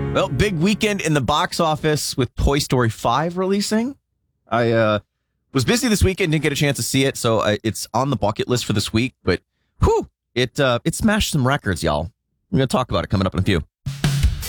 Well, big weekend in the box office with Toy Story 5 releasing. I was busy this weekend, didn't get a chance to see it, so it's on the bucket list for this week. But it smashed some records, y'all. We're going to talk about it coming up in a few.